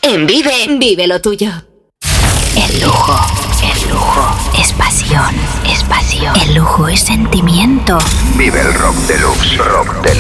En Vive, vive lo tuyo. El lujo es pasión, es pasión. El lujo es sentimiento. Vive el Rock Deluxe, Rock Deluxe.